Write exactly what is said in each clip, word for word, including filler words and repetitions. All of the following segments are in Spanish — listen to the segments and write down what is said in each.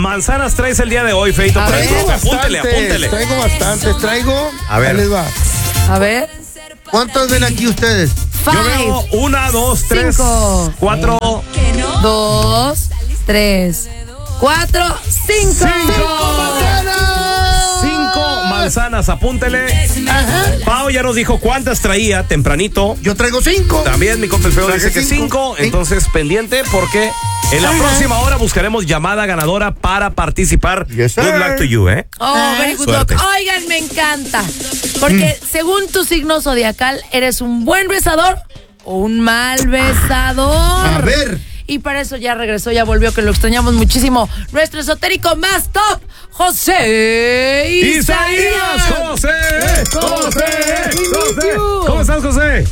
manzanas traes el día de hoy, Feito? A ver, apúntele, apúntele. Traigo bastantes, traigo. A ver. Ahí les va. A ver. ¿Cuántos ven aquí ustedes? Five. Yo veo una, dos, tres, Cinco. cuatro. Dos, tres, cuatro, cinco. ¡Cinco! Cinco manzanas, apúntele. Ajá. Pau ya nos dijo cuántas traía tempranito. Yo traigo cinco. También mi compa el feo Traje dice que cinco. cinco. Entonces, pendiente porque en la Ajá. próxima hora buscaremos llamada ganadora para participar. Yes, sir. Good luck to you, ¿eh? Oh, very good Suerte. luck. Oigan, me encanta. Porque según tu signo zodiacal, eres un buen besador o un mal besador. A ver. Y para eso ya regresó, ya volvió, que lo extrañamos muchísimo. Nuestro esotérico más top, José Isaías, José, José, José. ¿Cómo estás, José?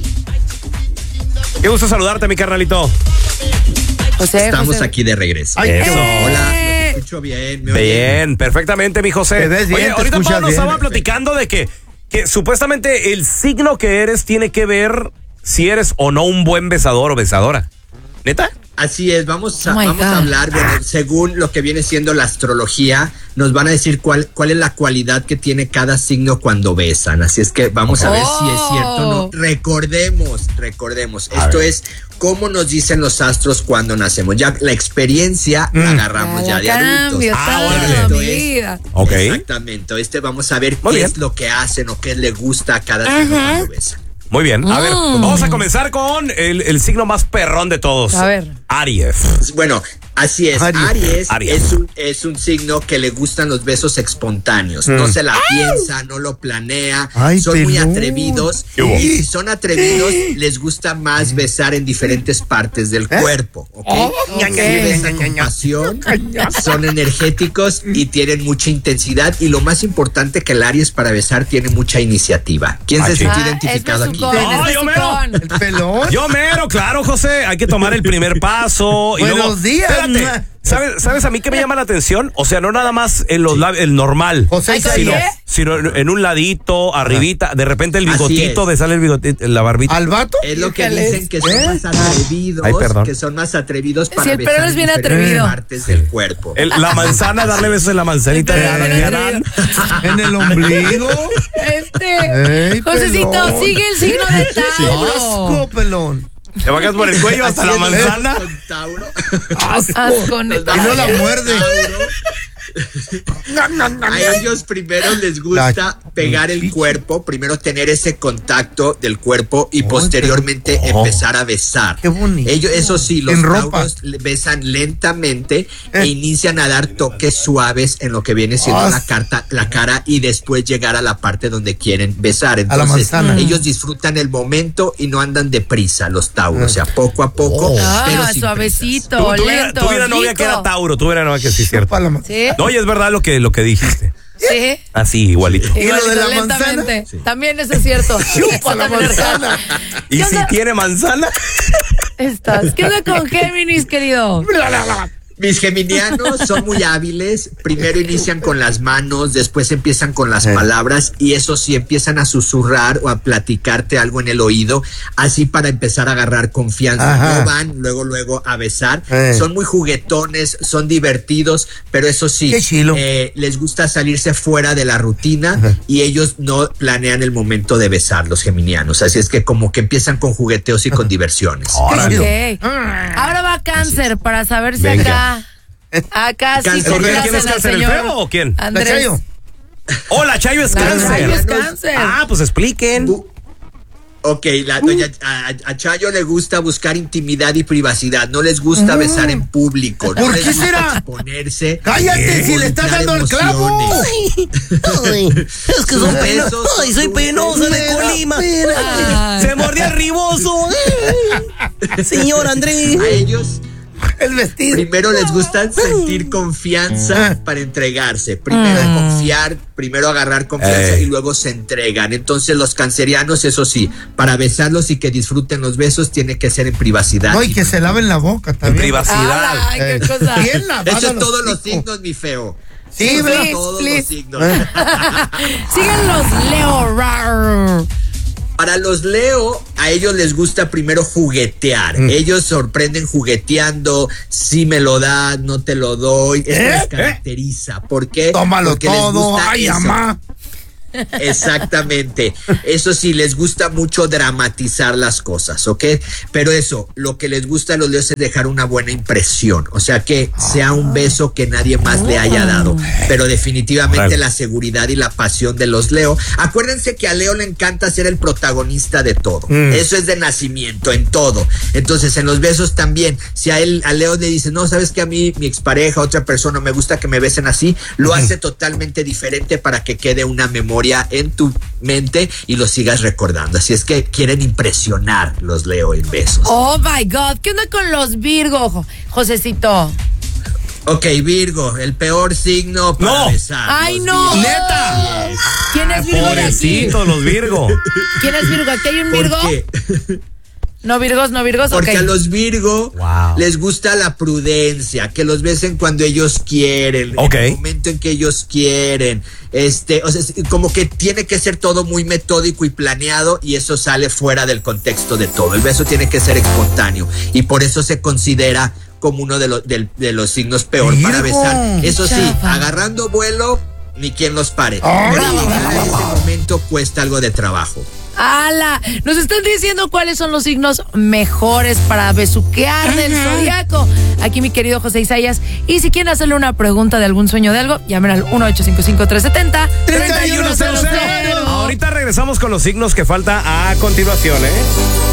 Qué gusto saludarte, mi carnalito. José, Estamos José. aquí de regreso. Ay, Eso. Hola, ¿me escucho bien? ¿Me oyen? Bien, perfectamente, mi José. Te ves bien, Oye, te ahorita escuchas Pablo nos bien. estaba platicando de que, que supuestamente el signo que eres tiene que ver si eres o no un buen besador o besadora. ¿Neta? Así es, vamos a, Oh my vamos a God. hablar, bueno, según lo que viene siendo la astrología, nos van a decir cuál, cuál es la cualidad que tiene cada signo cuando besan. Así es que vamos a ver Oh. si es cierto o no. Recordemos, recordemos, esto es cómo nos dicen los astros cuando nacemos. Ya la experiencia la agarramos ya de adultos. Cambio, Ah, toda órale. mi vida. Ok. Exactamente, este vamos a ver Muy qué bien. es lo que hacen o qué le gusta a cada signo Ajá. cuando besan. Muy bien. A ver, Mm. vamos a comenzar con el, el signo más perrón de todos. A ver. Aries. Bueno, así es. Aries. Aries, Aries. Es, un, es un signo que le gustan los besos espontáneos. No se la piensa, no lo planea. Ay, son muy pelón. atrevidos. ¿Qué hubo? Y si son atrevidos, les gusta más besar en diferentes partes del cuerpo. ¿Ok? ok. Sí besan con pasión, son energéticos y tienen mucha intensidad. Y lo más importante que el Aries para besar tiene mucha iniciativa. ¿Quién se Machín. sintió Ah, identificado es aquí? besucón, No, es yo besucón. El pelón. Yo mero, claro, José. Hay que tomar el primer paso. Y Buenos luego, días. Espérate. ¿Sabes, ¿Sabes a mí qué me llama la atención? O sea, no nada más en los labios, el normal. José Ay, Sino, Isaías. sino en un ladito, arribita, de repente el Así bigotito, es. de sale el bigotito, la barbita. ¿Al vato? Es lo que Híjales. dicen que son ¿Eh? más atrevidos, Ay, perdón. que son más atrevidos para Sí, el besar perro es en bien diferentes atrevido. partes del cuerpo. El- la manzana, darle besos en la manzanita. El de perro es bien Adán. En el ombligo. Este. Ey, Josecito, pelón. sigue el signo de Tauro. Asco, pelón. Te bajas por el cuello hasta la Así es, manzana. con Tauro. Asco, neta. Y no la muerde. A ellos primero les gusta pegar el cuerpo, primero tener ese contacto del cuerpo y posteriormente pero- empezar a besar. Qué bonito. Ellos, eso sí, los En ropa. tauros le- besan lentamente Eh. e inician a dar toques suaves en lo que viene siendo Ah. la, carta, la cara y después llegar a la parte donde quieren besar. la Entonces, manzana. ellos disfrutan el momento y no andan deprisa los tauros, o sea, poco a poco, Oh. pero Ah, sin suavecito, Tú- tuviera, lento, tuviera novia rico. que era Tauro, tuviera novia que sí, es cierto. Chupa la ma- Sí, No, y es verdad lo que, lo que dijiste. sí. Así, igualito. ¿Y lo de la Lentamente. También eso es cierto. Chupa la También es manzana. ¿Y ¿Qué si onda? tiene manzana? Estás. ¿Qué onda con Géminis, querido? Mis geminianos son muy hábiles, primero inician con las manos, después empiezan con las Eh. palabras y eso sí empiezan a susurrar o a platicarte algo en el oído, así para empezar a agarrar confianza. Ajá. No van luego luego a besar, Eh. son muy juguetones, son divertidos, pero eso sí, Qué chilo. eh, les gusta salirse fuera de la rutina y ellos no planean el momento de besar, los geminianos, así es que como que empiezan con jugueteos y con diversiones. Órale. Ok. Ahora va Cáncer para saber si Venga. acá. Acá sí Cáncer. complacen ¿Quién- quién es al Cáncer, el señor feo o quién? La Andrés. Chayo. Oh, la Chayo es La cáncer. Chayo es Cáncer. Cáncer. Ah, pues expliquen. Bu- Ok, la doña a, a Chayo le gusta buscar intimidad y privacidad, no les gusta besar en público, no ¿Por les qué gusta será? exponerse. Cállate, si le estás dando el clavo. emociones. Es Sus besos son dulces. de Colima. Ay. Se mordía riboso. Señor Andrés. A ellos El vestido. primero les gusta sentir confianza para entregarse, primero confiar, primero agarrar confianza Eh. y luego se entregan. Entonces los cancerianos, eso sí, para besarlos y que disfruten los besos tiene que ser en privacidad. No, y que se laven la boca En también. privacidad. Ay, qué Eh, cosa. Bien lavada Eso es los todos los hijos. signos, mi feo. Sí, Sí, ¿verdad? please, Todos please. los signos. Eh. Siguen los Leo. Rar. Para los Leo, a ellos les gusta primero juguetear. Mm. Ellos sorprenden jugueteando. Si me lo das, no te lo doy. Eso ¿Eh? les caracteriza. ¿Por qué? Tómalo Porque todo. les gusta Ay, eso. mamá. Exactamente. Eso sí, les gusta mucho dramatizar las cosas, ¿ok? Pero eso, lo que les gusta a los Leos es dejar una buena impresión. O sea, que sea un beso que nadie más le haya dado. Pero definitivamente la seguridad y la pasión de los Leo. Acuérdense que a Leo le encanta ser el protagonista de todo. Mm. Eso es de nacimiento, en todo. Entonces, en los besos también. Si a él, a Leo le dice, no, sabes que a mí, mi expareja, otra persona, me gusta que me besen así, lo mm. hace totalmente diferente para que quede una memoria en tu mente y lo sigas recordando. Así es que quieren impresionar los Leo en besos. Oh my God, ¿qué onda con los Virgo, Josecito? Ok, Virgo, el peor signo para no. besar. ¡Ay, los no! Virgo. ¡Neta! ¿Quién es Virgo? Pobrecitos los Virgo. ¿Quién es Virgo? ¿Aquí hay un Virgo? ¿Por qué? No Virgos, no Virgos. Porque okay. a los Virgo wow. les gusta la prudencia, que los besen cuando ellos quieren, okay. en el momento en que ellos quieren. Este, o sea, como que tiene que ser todo muy metódico y planeado y eso sale fuera del contexto de todo. El beso tiene que ser espontáneo y por eso se considera como uno de, lo, de, de los signos peor Virgo. Para besar. Eso sí, Chafa. Agarrando vuelo, ni quien los pare. Oh, pero llegar a ese momento cuesta algo de trabajo. ¡Hala! Nos están diciendo cuáles son los signos mejores para besuquear del zodiaco. Aquí mi querido José Isaías. Y si quieren hacerle una pregunta de algún sueño de algo, llamen al uno ocho cinco cinco, tres siete cero, tres uno cero cero. Ahorita regresamos con los signos que falta a continuación, ¿eh?